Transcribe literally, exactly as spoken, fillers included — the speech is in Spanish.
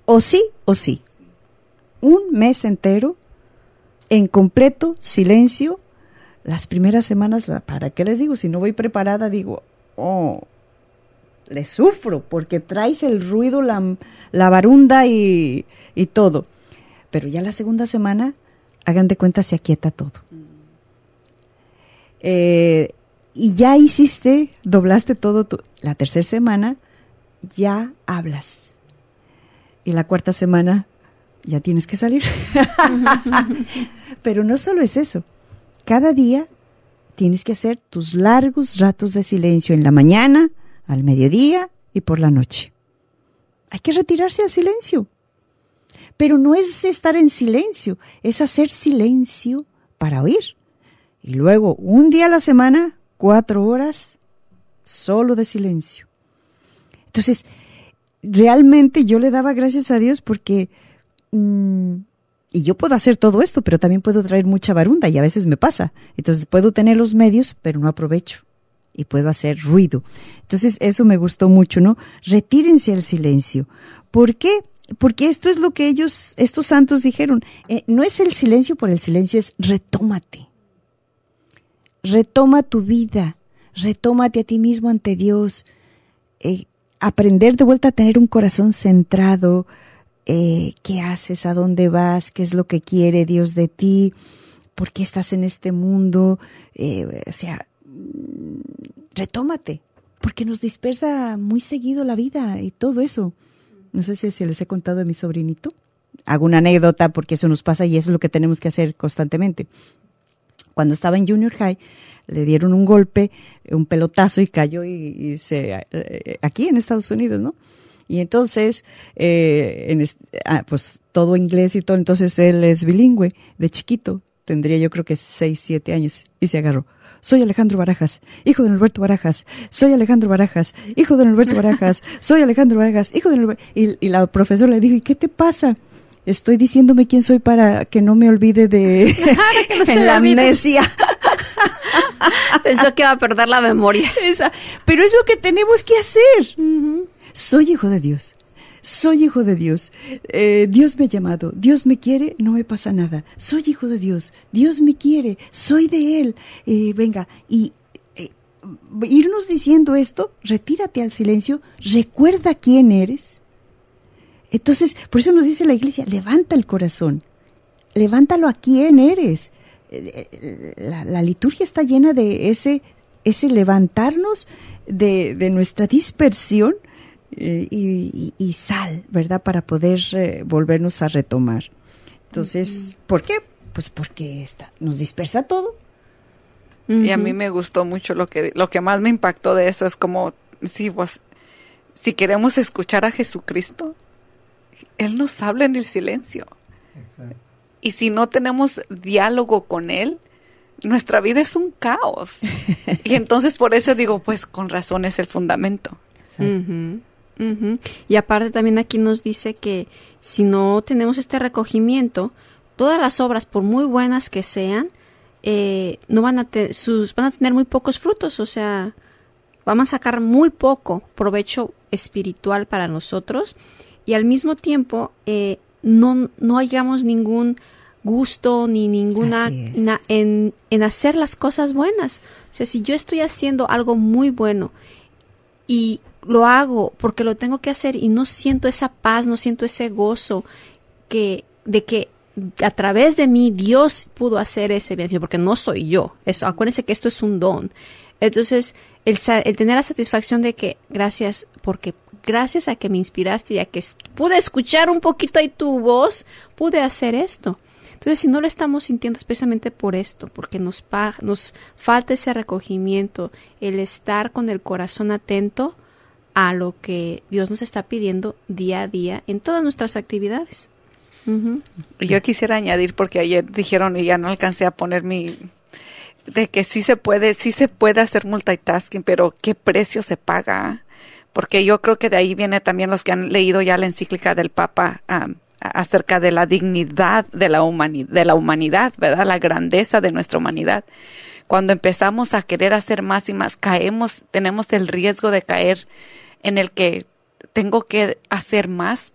o sí o sí. Un mes entero en completo silencio. Las primeras semanas, ¿para qué les digo? Si no voy preparada, digo, oh, le sufro porque traes el ruido, la, la barunda y, y todo. Pero ya la segunda semana, hagan de cuenta, se aquieta todo. Eh, y ya hiciste, doblaste todo. Tu, la tercera semana, ya hablas. Y la cuarta semana, ya tienes que salir. Pero no solo es eso. Cada día tienes que hacer tus largos ratos de silencio en la mañana, al mediodía y por la noche. Hay que retirarse al silencio. Pero no es estar en silencio, es hacer silencio para oír. Y luego, un día a la semana, cuatro horas solo de silencio. Entonces, realmente yo le daba gracias a Dios porque... Mmm, y yo puedo hacer todo esto, pero también puedo traer mucha barunda y a veces me pasa. Entonces puedo tener los medios, pero no aprovecho. Y puedo hacer ruido. Entonces eso me gustó mucho, ¿no? Retírense al silencio. ¿Por qué? Porque esto es lo que ellos, estos santos dijeron. Eh, no es el silencio por el silencio, es retómate. Retoma tu vida. Retómate a ti mismo ante Dios. Eh, aprender de vuelta a tener un corazón centrado. Eh, ¿Qué haces? ¿A dónde vas? ¿Qué es lo que quiere Dios de ti? ¿Por qué estás en este mundo? Eh, o sea, retómate, porque nos dispersa muy seguido la vida y todo eso. No sé si, si les he contado de mi sobrinito. Hago una anécdota porque eso nos pasa y eso es lo que tenemos que hacer constantemente. Cuando estaba en Junior High, le dieron un golpe, un pelotazo y cayó y, y se, eh, aquí en Estados Unidos, ¿no? Y entonces, eh, en, ah, pues todo inglés y todo, entonces él es bilingüe, de chiquito, tendría yo creo que seis, siete años, y se agarró. Soy Alejandro Barajas, hijo de Norberto Barajas, soy Alejandro Barajas, hijo de Norberto Barajas, soy Alejandro Barajas, hijo de Norberto. Y, y la profesora le dijo, ¿y qué te pasa? Estoy diciéndome quién soy para que no me olvide de no en la amnesia. Pensó que iba a perder la memoria. Esa, pero es lo que tenemos que hacer. Uh-huh. Soy hijo de Dios, soy hijo de Dios, eh, Dios me ha llamado, Dios me quiere, no me pasa nada, soy hijo de Dios, Dios me quiere, soy de Él, eh, venga, y eh, irnos diciendo esto, retírate al silencio, recuerda quién eres. Entonces, por eso nos dice la iglesia, levanta el corazón, levántalo a quién eres. La, la liturgia está llena de ese, ese levantarnos de, de nuestra dispersión, Eh, y, y, y sal, ¿verdad? Para poder eh, volvernos a retomar. Entonces, uh-huh. ¿por qué? Pues porque está, nos dispersa todo. Uh-huh. Y a mí me gustó mucho lo que lo que más me impactó de eso es como si pues, si queremos escuchar a Jesucristo, Él nos habla en el silencio. Exacto. Y si no tenemos diálogo con Él, nuestra vida es un caos. Y entonces por eso digo, pues con razón es el fundamento. Uh-huh. Uh-huh. Y aparte también aquí nos dice que si no tenemos este recogimiento, todas las obras, por muy buenas que sean, eh, no van a, te- sus, van a tener muy pocos frutos, o sea, vamos a sacar muy poco provecho espiritual para nosotros y al mismo tiempo eh, no, no hallamos ningún gusto ni ninguna na, en, en hacer las cosas buenas. O sea, si yo estoy haciendo algo muy bueno y lo hago porque lo tengo que hacer y no siento esa paz, no siento ese gozo que de que a través de mí Dios pudo hacer ese beneficio, porque no soy yo. Eso, acuérdense que esto es un don. Entonces, el, el tener la satisfacción de que gracias, porque gracias a que me inspiraste y a que pude escuchar un poquito ahí tu voz, pude hacer esto. Entonces, si no lo estamos sintiendo es precisamente por esto, porque nos, pa- nos falta ese recogimiento, el estar con el corazón atento a lo que Dios nos está pidiendo día a día en todas nuestras actividades. Uh-huh. Yo quisiera añadir, porque ayer dijeron y ya no alcancé a poner mi... de que sí se puede, sí se puede hacer multitasking, pero ¿qué precio se paga? Porque yo creo que de ahí viene también los que han leído ya la encíclica del Papa um, acerca de la dignidad de la, humani- de la humanidad, ¿verdad? La grandeza de nuestra humanidad. Cuando empezamos a querer hacer más y más, caemos, tenemos el riesgo de caer en el que tengo que hacer más